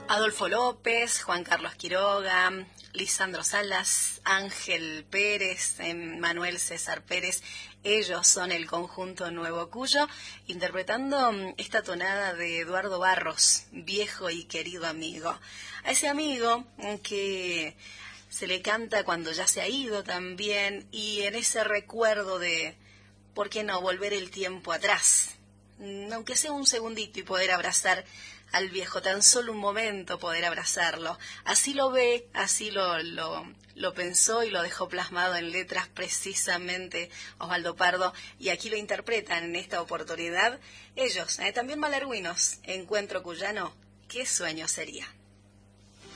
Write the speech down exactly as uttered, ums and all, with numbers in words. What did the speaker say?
Adolfo López, Juan Carlos Quiroga, Lisandro Salas, Ángel Pérez, Manuel César Pérez, ellos son el conjunto Nuevo Cuyo, interpretando esta tonada de Eduardo Barros, viejo y querido amigo. A ese amigo que se le canta cuando ya se ha ido también, y en ese recuerdo de, ¿por qué no volver el tiempo atrás? Aunque sea un segundito y poder abrazar al viejo, tan solo un momento poder abrazarlo. Así lo ve, así lo, lo, lo pensó y lo dejó plasmado en letras precisamente Osvaldo Pardo, y aquí lo interpretan en esta oportunidad ellos, eh, también malargüinos, Encuentro Cuyano, qué sueño sería.